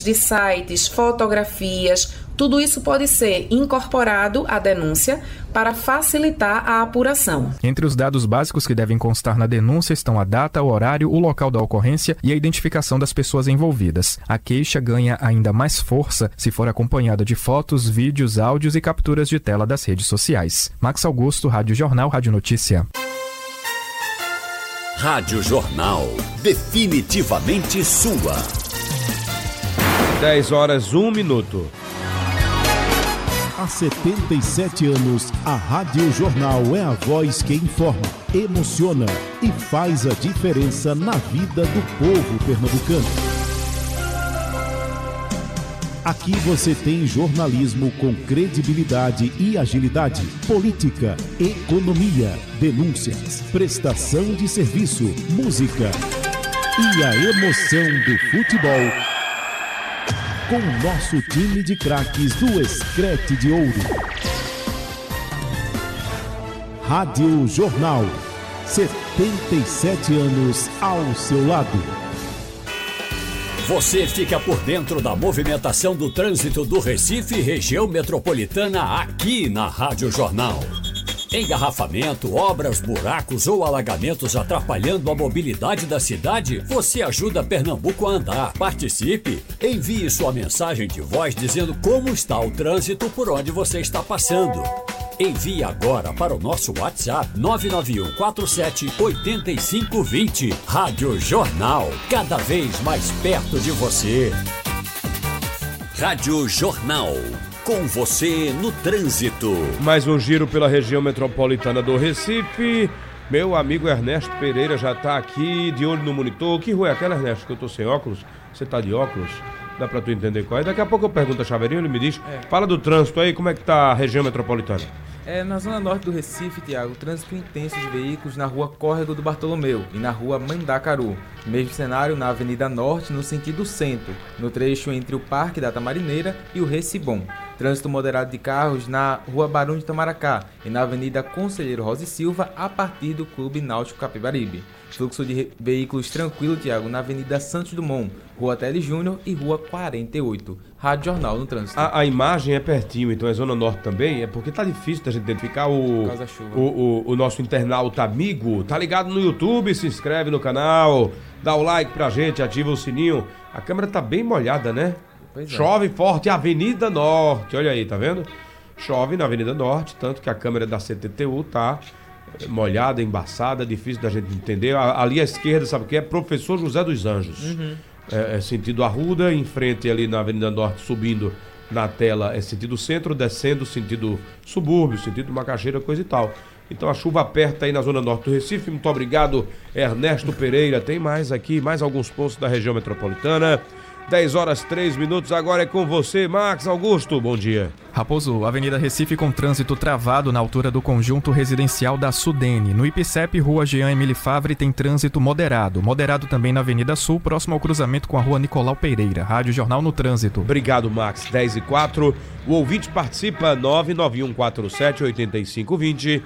de sites, fotografias, tudo isso pode ser incorporado à denúncia para facilitar a apuração. Entre os dados básicos que devem constar na denúncia estão a data, o horário, o local da ocorrência e a identificação das pessoas envolvidas. A queixa ganha ainda mais força se for acompanhada de fotos, vídeos, áudios e capturas de tela das redes sociais. Max Augusto, Rádio Jornal, Rádio Notícia. Rádio Jornal, definitivamente sua. 10h01. Há 77 anos, a Rádio Jornal é a voz que informa, emociona e faz a diferença na vida do povo pernambucano. Aqui você tem jornalismo com credibilidade e agilidade, política, economia, denúncias, prestação de serviço, música e a emoção do futebol. Com o nosso time de craques do Escrete de Ouro. Rádio Jornal, 77 anos ao seu lado. Você fica por dentro da movimentação do trânsito do Recife e região metropolitana aqui na Rádio Jornal. Engarrafamento, obras, buracos ou alagamentos atrapalhando a mobilidade da cidade? Você ajuda Pernambuco a andar. Participe! Envie sua mensagem de voz dizendo como está o trânsito por onde você está passando. Envie agora para o nosso WhatsApp 991 47 85 20. Rádio Jornal, cada vez mais perto de você. Rádio Jornal, com você no trânsito. Mais um giro pela região metropolitana do Recife. Meu amigo Ernesto Pereira já está aqui de olho no monitor. Que rua é aquela, Ernesto, que eu tô sem óculos? Você tá de óculos? Dá pra tu entender qual é? Daqui a pouco eu pergunto a Chaveirinho, ele me diz. Fala do trânsito aí, como é que tá a região metropolitana? Na zona norte do Recife, Tiago, trânsito intenso de veículos na rua Córrego do Bartolomeu e na rua Mandacaru. Mesmo cenário na Avenida Norte, no sentido centro, no trecho entre o Parque da Tamarineira e o Recibom. Trânsito moderado de carros na rua Barão de Tamaracá e na Avenida Conselheiro Rosa e Silva, a partir do Clube Náutico Capibaribe. Fluxo de veículos tranquilo, Tiago, na Avenida Santos Dumont, Rua Tele Júnior e Rua 48. Rádio Jornal no trânsito. A imagem é pertinho, então é Zona Norte também, é porque tá difícil da gente identificar o nosso internauta amigo. Tá ligado no YouTube, se inscreve no canal, dá o like pra gente, ativa o sininho. A câmera tá bem molhada, né? Chove forte, Avenida Norte, olha aí, tá vendo? Chove na Avenida Norte, tanto que a câmera da CTTU tá molhada, embaçada, difícil da gente entender. Ali à esquerda, sabe o que é? Professor José dos Anjos. Sentido Arruda, em frente ali na Avenida Norte, subindo na tela é sentido centro, descendo sentido subúrbio, sentido Macaxeira, coisa e tal. Então a chuva aperta aí na zona norte do Recife. Muito obrigado, Ernesto Pereira. Tem mais aqui, mais alguns pontos da região metropolitana. 10h03, agora é com você, Max Augusto, bom dia. Raposo, Avenida Recife com trânsito travado na altura do conjunto residencial da Sudene. No Ipicep, Rua Jean Emile Favre tem trânsito moderado. Moderado também na Avenida Sul, próximo ao cruzamento com a Rua Nicolau Pereira. Rádio Jornal no trânsito. Obrigado, Max. 10h04, o ouvinte participa, 991478520,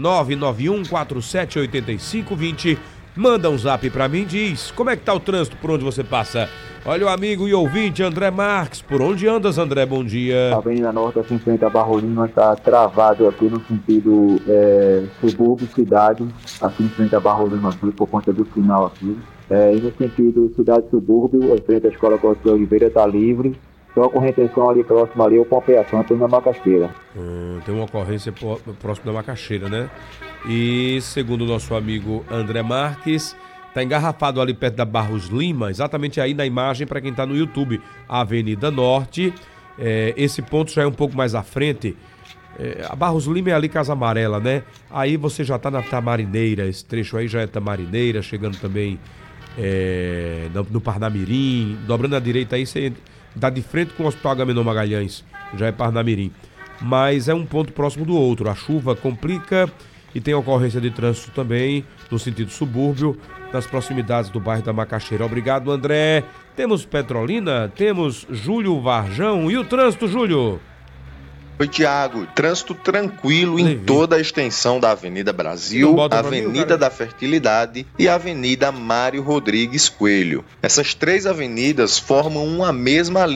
991478520. Manda um zap pra mim e diz como é que tá o trânsito por onde você passa. Olha o amigo e ouvinte André Marques. Por onde andas, André? Bom dia. A Avenida Norte, assim, frente a Barro Lima, tá travado aqui no sentido subúrbio, cidade, aqui em frente a Barro Lima, aqui, por conta do final aqui. E no sentido cidade-subúrbio, em frente à Escola Costa Oliveira, tá livre. Só a contenção ali próximo ali, o Pompeação, tem na Macaxeira. Tem uma ocorrência próximo da Macaxeira, né? E segundo o nosso amigo André Marques, tá engarrafado ali perto da Barros Lima, exatamente aí na imagem para quem tá no YouTube, a Avenida Norte. Esse ponto já é um pouco mais à frente. A Barros Lima é ali Casa Amarela, né? Aí você já tá na Tamarineira, esse trecho aí já é Tamarineira, chegando também no Parnamirim, dobrando à direita aí você dá de frente com o Hospital Agamenon Magalhães, já é Parnamirim. Mas é um ponto próximo do outro, a chuva complica e tem ocorrência de trânsito também no sentido subúrbio, nas proximidades do bairro da Macaxeira. Obrigado, André. Temos Petrolina, temos Júlio Varjão. E o trânsito, Júlio? Oi, Tiago. Trânsito tranquilo em toda a extensão da Avenida Brasil, Avenida da Fertilidade e Avenida Mário Rodrigues Coelho. Essas três avenidas formam uma mesma linha